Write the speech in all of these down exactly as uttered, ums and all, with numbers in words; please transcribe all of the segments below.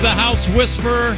The House Whisperer.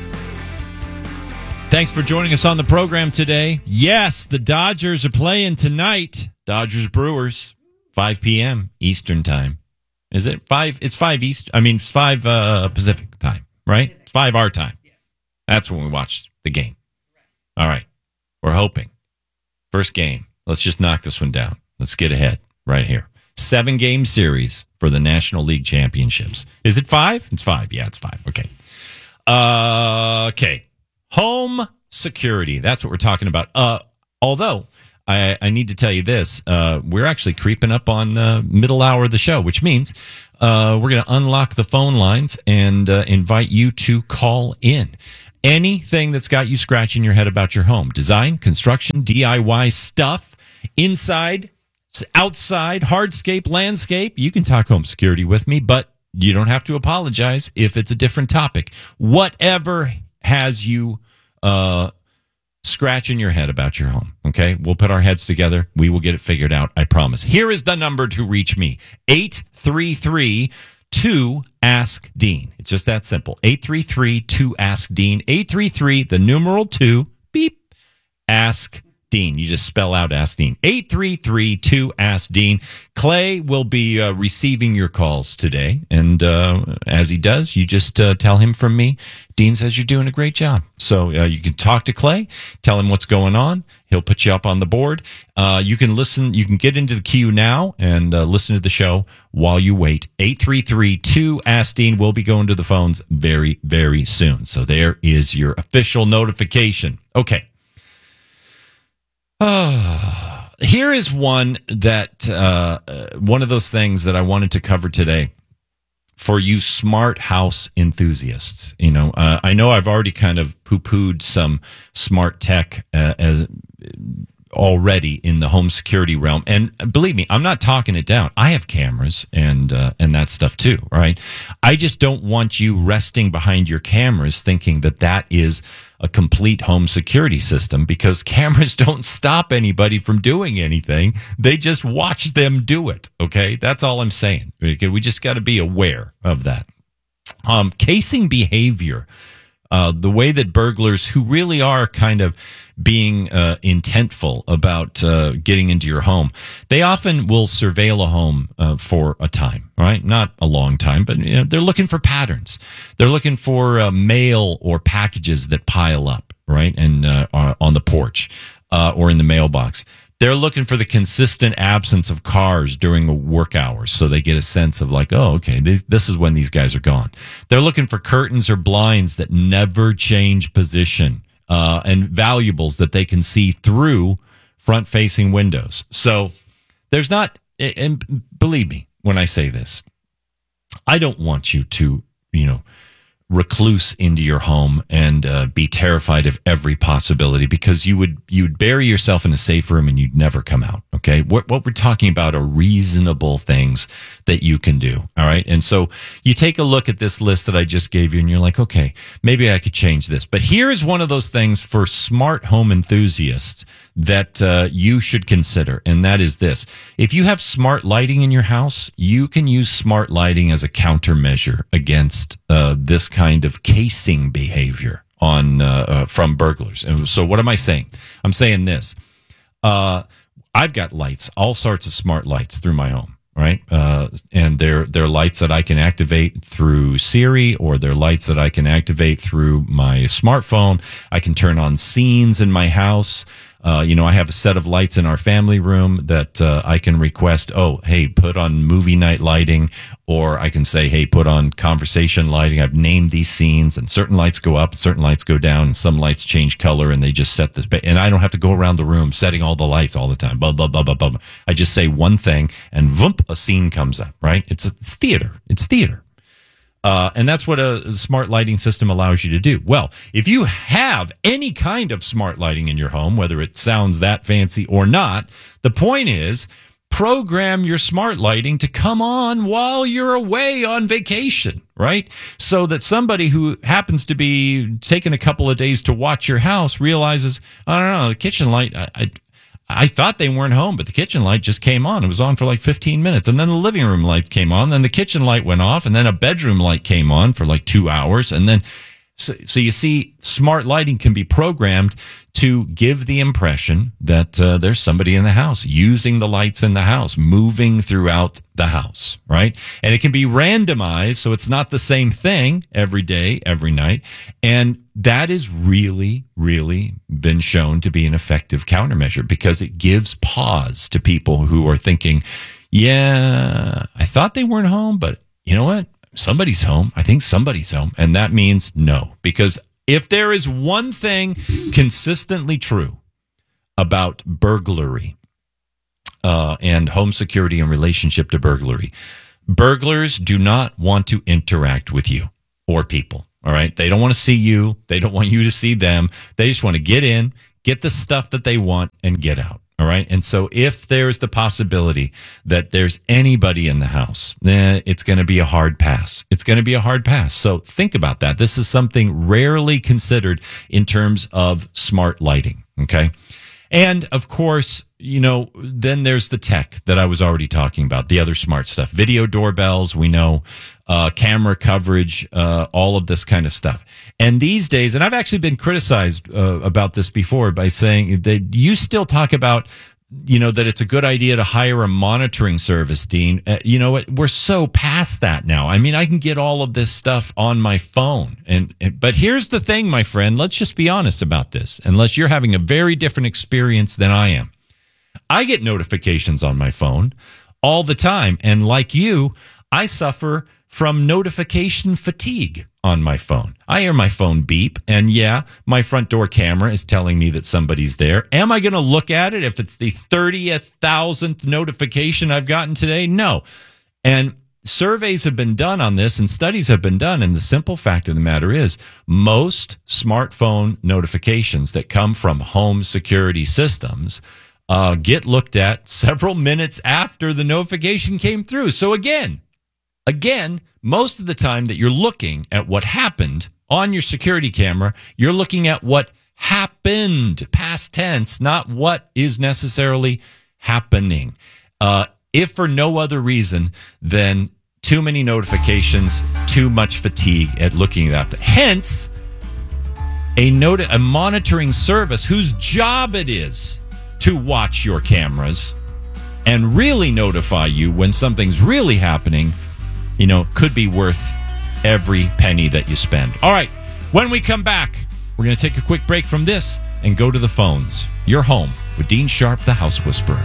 Thanks for joining us on the program today. Yes, the Dodgers are playing tonight. Dodgers Brewers, five p.m. Eastern time. Is it five? It's five East. I mean, it's five uh, Pacific time, right? It's five our time. That's when we watch the game. All right. We're hoping. First game. Let's just knock this one down. Let's get ahead right here. Seven game series for the National League Championships. Is it five? It's five. Yeah, it's five. Okay. Uh, okay. Home security. That's what we're talking about. Uh, although I, I need to tell you this, uh, we're actually creeping up on uh, middle hour of the show, which means uh, we're going to unlock the phone lines and uh, invite you to call in. Anything that's got you scratching your head about your home, design, construction, D I Y stuff, inside, outside, hardscape, landscape, you can talk home security with me, but you don't have to apologize if it's a different topic. Whatever has you uh, scratching your head about your home, okay? We'll put our heads together. We will get it figured out, I promise. Here is the number to reach me, eight three three, two ask Dean. It's just that simple, eight three three, two ask Dean, eight three three, the numeral two, beep, ask Dean. You just spell out Ask Dean. eight three three, two ask Dean. Clay will be uh, receiving your calls today. And uh, as he does, you just uh, tell him from me, Dean says you're doing a great job. So uh, you can talk to Clay, tell him what's going on. He'll put you up on the board. Uh, you can listen. You can get into the queue now and uh, listen to the show while you wait. eight three three, two ask Dean. We'll be going to the phones very, very soon. So there is your official notification. Okay. Uh, here is one that uh, one of those things that I wanted to cover today for you smart house enthusiasts. You know, uh, I know I've already kind of poo-pooed some smart tech uh, as, already in the home security realm, and believe me, I'm not talking it down. I have cameras and uh, and that stuff too, right? I just don't want you resting behind your cameras thinking that that is a complete home security system, because cameras don't stop anybody from doing anything. They just watch them do it. Okay, that's all I'm saying. We just got to be aware of that. Um, casing behavior. Uh, the way that burglars, who really are kind of being uh, intentful about uh, getting into your home, they often will surveil a home uh, for a time, right? Not a long time, but you know, they're looking for patterns. They're looking for uh, mail or packages that pile up, right, and uh, on the porch uh, or in the mailbox. They're looking for the consistent absence of cars during work hours, so they get a sense of like, oh, okay, this, this is when these guys are gone. They're looking for curtains or blinds that never change position, uh, and valuables that they can see through front-facing windows. So there's not, and believe me when I say this, I don't want you to, you know, recluse into your home and uh, be terrified of every possibility, because you would you would bury yourself in a safe room and you'd never come out. Okay, what what we're talking about are reasonable things that you can do. All right, and so you take a look at this list that I just gave you, and you're like, okay, maybe I could change this. But here's one of those things for smart home enthusiasts that uh, you should consider, and that is this: if you have smart lighting in your house, you can use smart lighting as a countermeasure against uh, this kind of casing behavior on uh, uh, from burglars. And so what am I saying? I'm saying this. Uh, I've got lights, all sorts of smart lights through my home, right? Uh, and they're, they're lights that I can activate through Siri, or they're lights that I can activate through my smartphone. I can turn on scenes in my house. Uh, you know, I have a set of lights in our family room that uh, I can request, oh, hey, put on movie night lighting, or I can say, hey, put on conversation lighting. I've named these scenes, and certain lights go up, certain lights go down, and some lights change color, and they just set this. And I don't have to go around the room setting all the lights all the time. Blah, blah, blah, blah, blah. I just say one thing, and voomp, a scene comes up, right? It's, it's theater. It's theater. Uh, and that's what a smart lighting system allows you to do. Well, if you have any kind of smart lighting in your home, whether it sounds that fancy or not, the point is program your smart lighting to come on while you're away on vacation, right? So that somebody who happens to be taking a couple of days to watch your house realizes, I don't know, the kitchen light, I, I I thought they weren't home, but the kitchen light just came on. It was on for like fifteen minutes. And then the living room light came on. Then the kitchen light went off. And then a bedroom light came on for like two hours. And then, so, so you see, smart lighting can be programmed to give the impression that uh, there's somebody in the house using the lights in the house, moving throughout the house, right? And it can be randomized, so it's not the same thing every day, every night. And that is really, really been shown to be an effective countermeasure because it gives pause to people who are thinking, yeah, I thought they weren't home, but you know what? Somebody's home. I think somebody's home. And that means no, because if there is one thing consistently true about burglary uh, and home security in relationship to burglary, burglars do not want to interact with you or people. All right. They don't want to see you. They don't want you to see them. They just want to get in, get the stuff that they want, and get out. All right. And so if there's the possibility that there's anybody in the house, eh, it's going to be a hard pass. It's going to be a hard pass. So think about that. This is something rarely considered in terms of smart lighting. Okay. And of course, you know, then there's the tech that I was already talking about, the other smart stuff, video doorbells, we know, uh, camera coverage, uh, all of this kind of stuff. And these days, and I've actually been criticized uh, about this before by saying that you still talk about, you know, that it's a good idea to hire a monitoring service, Dean. Uh, you know what? We're so past that now. I mean, I can get all of this stuff on my phone. And, and but here's the thing, my friend. Let's just be honest about this, unless you're having a very different experience than I am. I get notifications on my phone all the time. And like you, I suffer from notification fatigue on my phone. I hear my phone beep, and yeah, my front door camera is telling me that somebody's there. Am I going to look at it if it's the thirtieth thousandth notification I've gotten today? No. And surveys have been done on this, and studies have been done, and the simple fact of the matter is most smartphone notifications that come from home security systems uh, get looked at several minutes after the notification came through. So again, Again, most of the time that you're looking at what happened on your security camera, you're looking at what happened, past tense, not what is necessarily happening. Uh, if for no other reason than too many notifications, too much fatigue at looking at that. Hence, a, not- a monitoring service whose job it is to watch your cameras and really notify you when something's really happening, you know, could be worth every penny that you spend. All right. When we come back, we're going to take a quick break from this and go to the phones. You're home with Dean Sharp, the House Whisperer.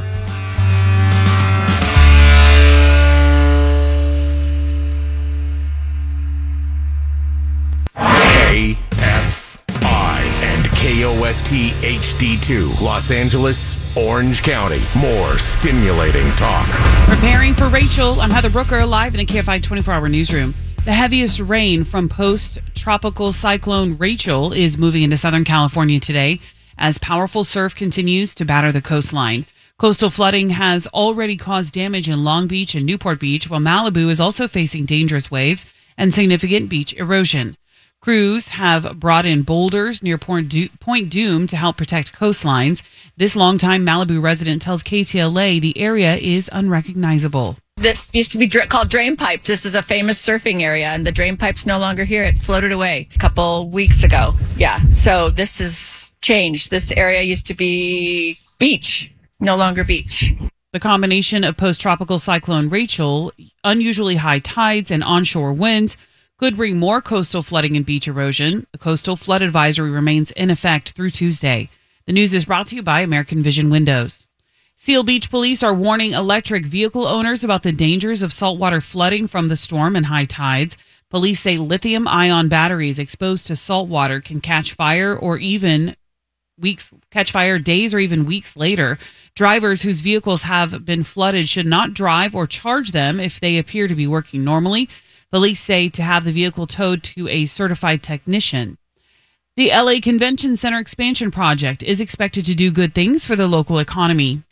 K F I and K O S T H D two, Los Angeles, Orange County. More stimulating talk. Preparing for Rachel, I'm Heather Brooker, live in the K F I twenty-four hour newsroom. The heaviest rain from post-tropical cyclone Rachel is moving into Southern California today as powerful surf continues to batter the coastline. Coastal flooding has already caused damage in Long Beach and Newport Beach, while Malibu is also facing dangerous waves and significant beach erosion. Crews have brought in boulders near Point Dume to help protect coastlines. This longtime Malibu resident tells K T L A the area is unrecognizable. This used to be dra- called Drain Pipe. This is a famous surfing area, and the Drain Pipe's no longer here. It floated away a couple weeks ago. Yeah, so this has changed. This area used to be beach, no longer beach. The combination of post-tropical cyclone Rachel, unusually high tides, and onshore winds could bring more coastal flooding and beach erosion. The coastal flood advisory remains in effect through Tuesday. The news is brought to you by American Vision Windows. Seal Beach police are warning electric vehicle owners about the dangers of saltwater flooding from the storm and high tides. Police say lithium-ion batteries exposed to salt water can catch fire or even weeks catch fire days or even weeks later. Drivers whose vehicles have been flooded should not drive or charge them if they appear to be working normally. Police say to have the vehicle towed to a certified technician. The L A Convention Center expansion project is expected to do good things for the local economy.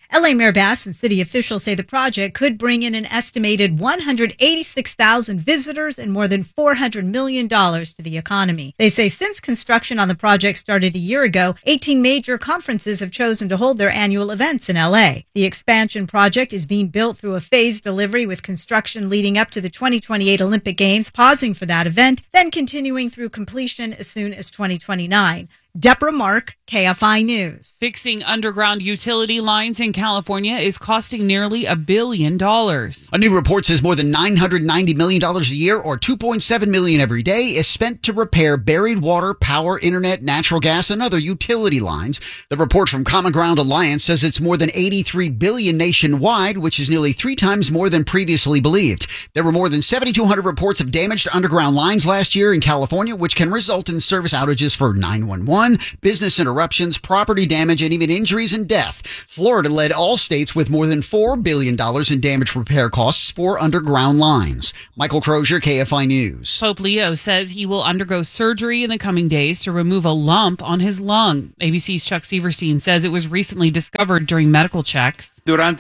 L A Mayor Bass and city officials say the project could bring in an estimated one hundred eighty-six thousand visitors and more than four hundred million dollars to the economy. They say since construction on the project started a year ago, eighteen major conferences have chosen to hold their annual events in L A. The expansion project is being built through a phased delivery with construction leading up to the twenty twenty-eight Olympic Games, pausing for that event, then continuing through completion as soon as twenty twenty-nine. Deborah Mark, K F I News. Fixing underground utility lines in California is costing nearly a billion dollars. A new report says more than nine hundred ninety million dollars a year, or two point seven million dollars every day, is spent to repair buried water, power, internet, natural gas, and other utility lines. The report from Common Ground Alliance says it's more than eighty-three billion dollars nationwide, which is nearly three times more than previously believed. There were more than seven thousand two hundred reports of damage to underground lines last year in California, which can result in service outages for nine one one, business interruptions, property damage, and even injuries and death. Florida led all states with more than four billion dollars in damage repair costs for underground lines. Michael Crozier, K F I News. Pope Leo says he will undergo surgery in the coming days to remove a lump on his lung. A B C's Chuck Severstein says it was recently discovered during medical checks. He made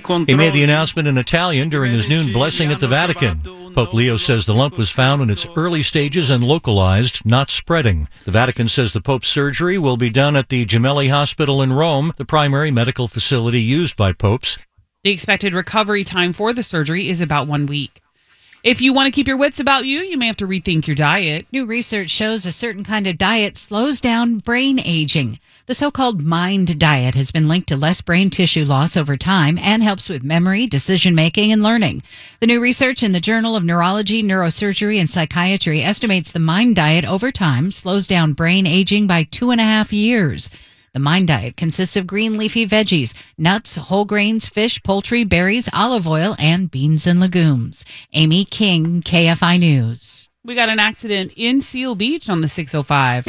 the announcement in Italian during his noon blessing at the Vatican. Pope Leo says the lump was found in its early stages and localized, not spreading. The Vatican says the Pope's surgery will be done at the Gemelli Hospital in Rome, the primary medical facility used by popes. The expected recovery time for the surgery is about one week. If you want to keep your wits about you, you may have to rethink your diet. New research shows a certain kind of diet slows down brain aging. The so-called MIND diet has been linked to less brain tissue loss over time and helps with memory, decision-making, and learning. The new research in the Journal of Neurology, Neurosurgery, and Psychiatry estimates the MIND diet over time slows down brain aging by two and a half years. The MIND diet consists of green leafy veggies, nuts, whole grains, fish, poultry, berries, olive oil, and beans and legumes. Amy King, K F I News. We got an accident in Seal Beach on the six oh five.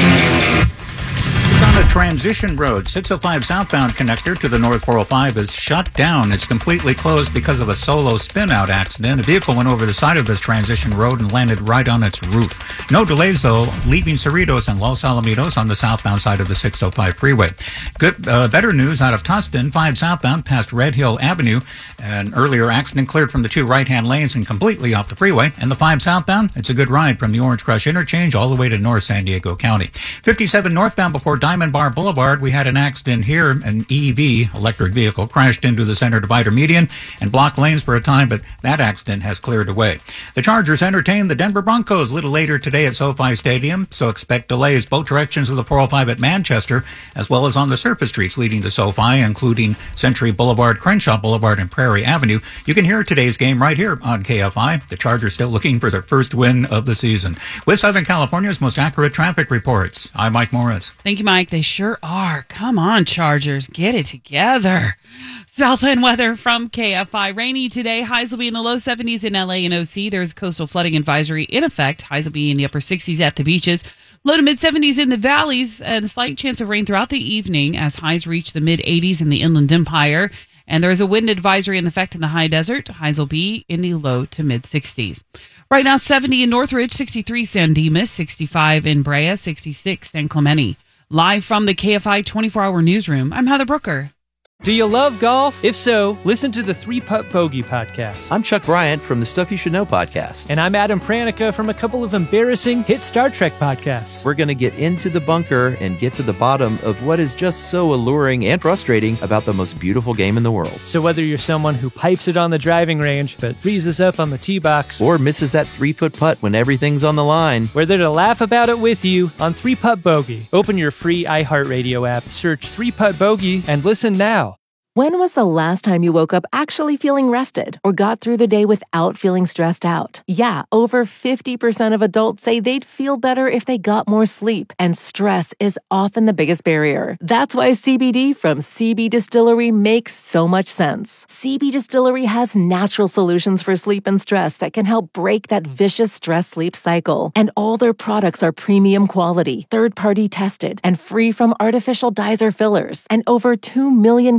It's on a transition road. six oh five southbound connector to the North four oh five is shut down. It's completely closed because of a solo spin-out accident. A vehicle went over the side of this transition road and landed right on its roof. No delays, though, leaving Cerritos and Los Alamitos on the southbound side of the six oh five freeway. Good, uh, better news out of Tustin, five southbound past Red Hill Avenue. An earlier accident cleared from the two right-hand lanes and completely off the freeway. And the five southbound, it's a good ride from the Orange Crush interchange all the way to North San Diego County. fifty-seven northbound before Diamond Bar Boulevard, we had an accident here. An E V, electric vehicle, crashed into the center divider median and blocked lanes for a time, but that accident has cleared away. The Chargers entertain the Denver Broncos a little later today at SoFi Stadium, so expect delays both directions of the four oh five at Manchester, as well as on the surface streets leading to SoFi, including Century Boulevard, Crenshaw Boulevard, and Prairie Avenue. You can hear today's game right here on K F I. The Chargers still looking for their first win of the season. With Southern California's most accurate traffic reports, I'm Mike Morris. Thank you, Mike. They sure are. Come on, Chargers. Get it together. Southland weather from K F I. Rainy today. Highs will be in the low seventies in L A and O C. There's a coastal flooding advisory in effect. Highs will be in the upper sixties at the beaches. Low to mid seventies in the valleys, and a slight chance of rain throughout the evening as highs reach the mid eighties in the Inland Empire. And there is a wind advisory in effect in the high desert. Highs will be in the low to mid sixties. Right now, seventy in Northridge, sixty-three San Dimas, sixty-five in Brea, sixty-six San Clemente. Live from the K F I twenty-four hour newsroom, I'm Heather Brooker. Do you love golf? If so, listen to the Three Putt Bogey podcast. I'm Chuck Bryant from the Stuff You Should Know podcast. And I'm Adam Pranica from a couple of embarrassing hit Star Trek podcasts. We're going to get into the bunker and get to the bottom of what is just so alluring and frustrating about the most beautiful game in the world. So whether you're someone who pipes it on the driving range but freezes up on the tee box, or misses that three-foot putt when everything's on the line, we're there to laugh about it with you on Three Putt Bogey. Open your free iHeartRadio app, search Three Putt Bogey, and listen now. When was the last time you woke up actually feeling rested or got through the day without feeling stressed out? Yeah, over fifty percent of adults say they'd feel better if they got more sleep, and stress is often the biggest barrier. That's why C B D from C B Distillery makes so much sense. C B Distillery has natural solutions for sleep and stress that can help break that vicious stress-sleep cycle. And all their products are premium quality, third-party tested, and free from artificial dyes or fillers. And over two million customers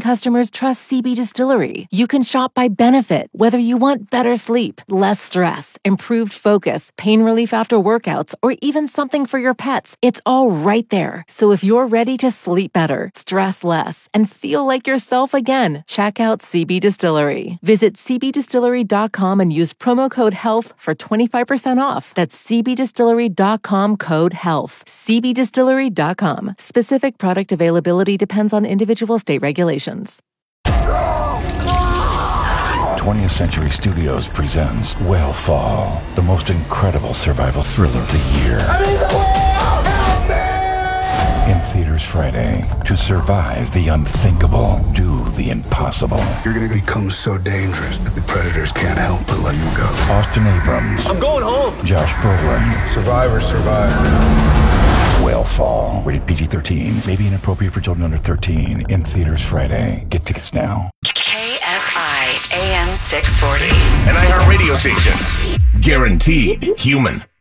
customers trust C B Distillery. You can shop by benefit, whether you want better sleep, less stress, improved focus, pain relief after workouts, or even something for your pets. It's all right there. So if you're ready to sleep better, stress less, and feel like yourself again, check out C B Distillery. Visit c b distillery dot com and use promo code HEALTH for twenty-five percent off. That's c b distillery dot com code HEALTH. c b distillery dot com. Specific product availability depends on individual state regulations. twentieth Century Studios presents Whale Fall, the most incredible survival thriller of the year. I'm in the whale! Help me! In theaters Friday. To survive the unthinkable, do the impossible. You're going to become so dangerous that the predators can't help but let you go. Austin Abrams. I'm going home. Josh Brolin. Survivors survive. Whale Fall. Rated P G thirteen. May be inappropriate for children under thirteen. In theaters Friday. Get tickets now. K F I A M six forty. An iHeart radio station. Guaranteed human.